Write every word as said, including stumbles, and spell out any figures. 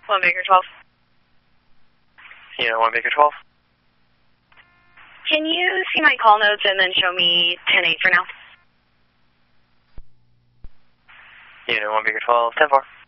one Baker twelve. Unit one Baker twelve. Can you see my call notes and then show me ten eight for now? Unit one Baker twelve, ten four.